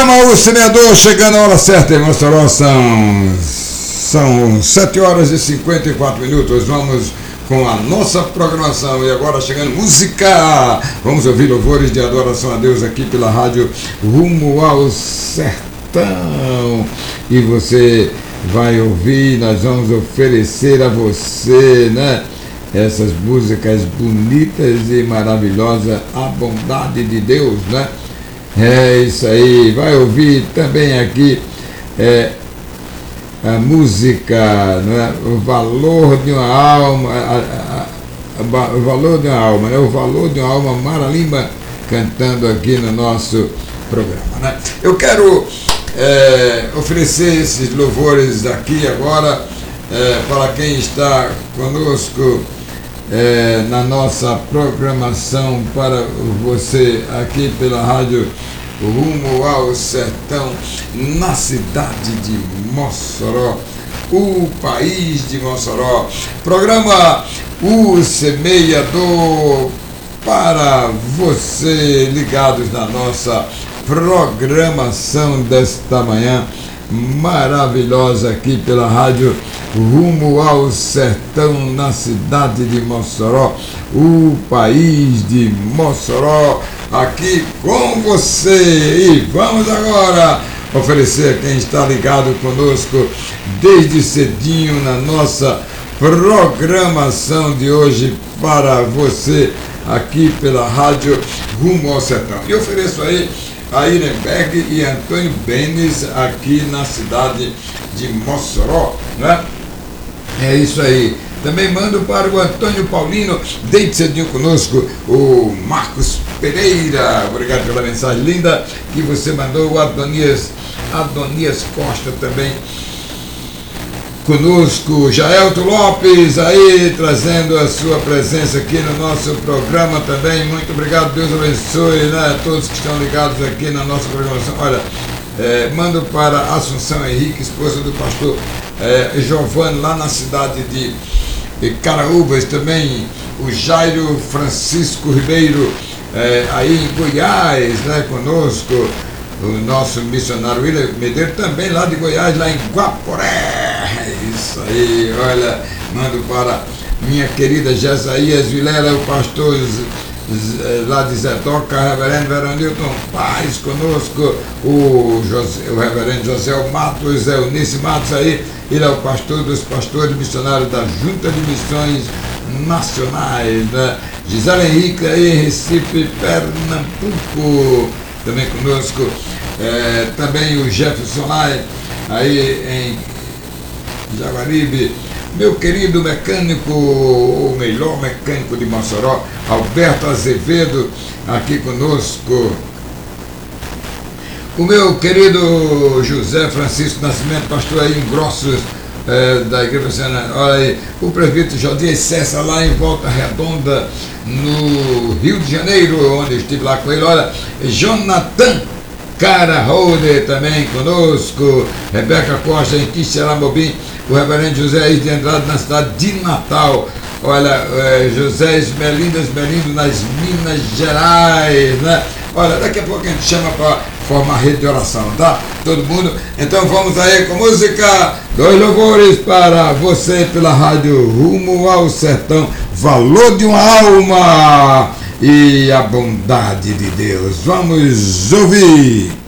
Programa O Semeador, chegando a hora certa em Mossoró, são 7 horas e 54 minutos. Vamos com a nossa programação e agora chegando música. Vamos ouvir louvores de adoração a Deus aqui pela rádio Rumo ao Sertão. E você vai ouvir, nós vamos oferecer a você, né? Essas músicas bonitas e maravilosas, a bondade de Deus, né? É isso aí, vai ouvir também aqui a música, né? O valor de uma alma, o valor de uma alma, né? O valor de uma alma, Mara Lima cantando aqui no nosso programa, né? Eu quero oferecer esses louvores aqui agora para quem está conosco na nossa programação, para você aqui pela rádio Rumo ao Sertão, na cidade de Mossoró, o país de Mossoró. Programa O Semeador, para você ligados na nossa programação desta manhã maravilhosa aqui pela rádio Rumo ao Sertão, na cidade de Mossoró, o país de Mossoró, aqui com você. E vamos agora oferecer a quem está ligado conosco desde cedinho na nossa programação de hoje para você aqui pela rádio Rumo ao Sertão. E ofereço aí a Irenberg e Antônio Benes aqui na cidade de Mossoró, né? É isso aí. Também mando para o Antônio Paulino, desde cedinho conosco, o Marcos Pereira. Obrigado pela mensagem linda que você mandou. O Adonias Costa também conosco. Jaelto Lopes aí trazendo a sua presença aqui no nosso programa também. Muito obrigado, Deus abençoe, né, todos que estão ligados aqui na nossa programação. Olha, mando para Assunção Henrique, esposa do pastor Giovanni, lá na cidade de Caraúbas. Também o Jairo Francisco Ribeiro, aí em Goiás, né, conosco. O nosso missionário William Medeiros, também lá de Goiás, lá em Guaporé. Isso aí, olha, mando para minha querida Jesaías Vilela, o pastor lá de Zetoca, o reverendo Veronilton Paz conosco, o reverendo José Matos, Eunice Matos aí, ele é o pastor dos pastores missionários da Junta de Missões Nacionais, né? Gisele Henrique aí em Recife, Pernambuco, também conosco, também o Jefferson Lai, aí em Jaguaribe, meu querido mecânico, o melhor mecânico de Mossoró, Alberto Azevedo, aqui conosco, o meu querido José Francisco Nascimento, pastor aí em Grossos, da Igreja, olha aí, o prefeito Jodir Cessa, lá em Volta Redonda, no Rio de Janeiro, onde eu estive lá com ele. Olha, Jonathan Caraholder também conosco, Rebeca Costa em Quixeramobim, o reverendo José de Andrade na cidade de Natal. Olha, José Esmelindo nas Minas Gerais, né? Olha, daqui a pouco a gente chama para formar rede de oração, tá? Todo mundo. Então vamos aí com música, 2 louvores para você pela rádio Rumo ao Sertão, valor de uma alma e a bondade de Deus. Vamos ouvir.